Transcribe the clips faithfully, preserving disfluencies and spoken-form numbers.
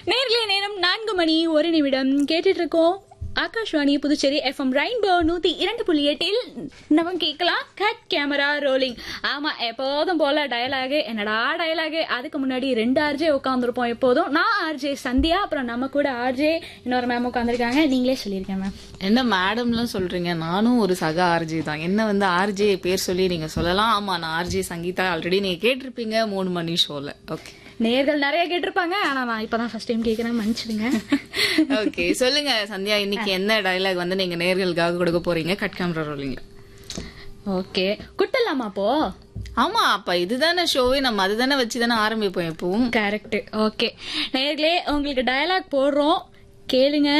நேர்களை நேரம் நான்கு மணி ஒரு நிமிடம் கேட்டுட்டு இருக்கோம். ஆகாஷ்வாணி புதுச்சேரி எஃப்எம் ரெயின்போ நூத்தி இரண்டு புள்ளி எட்டில் நம்ம கேட்கலாம் கட் கேமரா ரோலிங். ஆமா, எப்போதும் போல டயலாகு. என்னடா டயலாகு? அதுக்கு முன்னாடி ரெண்டு ஆர்ஜே உட்காந்துருப்போம் எப்போதும். நான் ஆர்ஜே சந்தியா, அப்புறம் நம்ம கூட ஆர்ஜே இன்னொரு மேம் உட்காந்துருக்காங்க. நீங்களே சொல்லியிருக்கேன் மேம். என்ன மேடம்லாம் சொல்றீங்க? நானும் ஒரு சக ஆர்ஜே தான். என்ன வந்து ஆர்ஜே பேர் சொல்லி நீங்க சொல்லலாம். ஆமா, நான் ஆர்ஜே சங்கீதா. ஆல்ரெடி நீங்க கேட்டிருப்பீங்க மூணு மணி ஷோல. ஓகே, நேர்கள் நிறைய கேட்டிருப்பாங்க. ஆனா நான் இப்பதான் ஃபர்ஸ்ட் டைம் கேட்கிறேன், மன்னிச்சிடுங்க. ஓகே, சொல்லுங்க சந்தியா, இன்னைக்கு என்ன டயலாக் வந்து நீங்க நேர்களுக்காக கொடுக்க போறீங்க கட் கேமரா ரோலிங்ல? ஓகே, குட்டலாமா அப்போ? ஆமா, அப்ப இதுதானே ஷோவே, நம்ம அதுதானே வச்சுதானே ஆரம்பிப்போம் எப்பவும். கரெக்ட். ஓகே நேர்களே, உங்களுக்கு டயலாக் போடுறோம், கேளுங்க.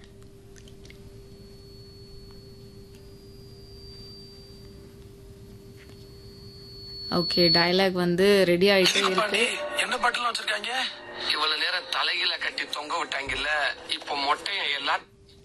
ஓகே, டயலாக் வந்து ரெடி ஆயிட்டே இருக்கு. என்ன பாட்டுலாம் வச்சிருக்காங்க? இவ்வளவு நேரம் தலையில கட்டி தொங்க விட்டாங்கல்ல, இப்ப மொட்டைய எல்லாம்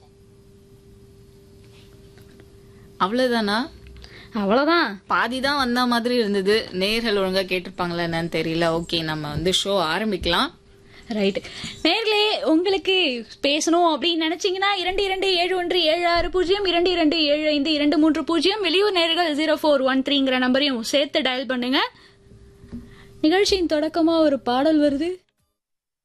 அவ்வளவுதானா? அவ்வளவுதான். பாதிதான் வந்த மாதிரி இருந்தது. நேர்கள் ஒழுங்கா கேட்டிருப்பாங்களா என்னன்னு தெரியல. ஓகே, நம்ம வந்து ஷோ ஆரம்பிக்கலாம். ரைட் நேர்களே, உங்களுக்கு பேசணும் அப்படின்னு நினைச்சீங்கன்னா இரண்டு இரண்டு ஏழு ஒன்று ஏழு ஆறு பூஜ்ஜியம் இரண்டு இரண்டு ஏழு ஐந்து இரண்டு மூன்று பூஜ்ஜியம் வெளியூர் நேர்கள் ஜீரோ ஃபோர் ஒன் த்ரீங்கிற நம்பரையும் சேர்த்து டயல் பண்ணுங்க. நிகழ்ச்சியின் தொடக்கமா ஒரு பாடல் வருது.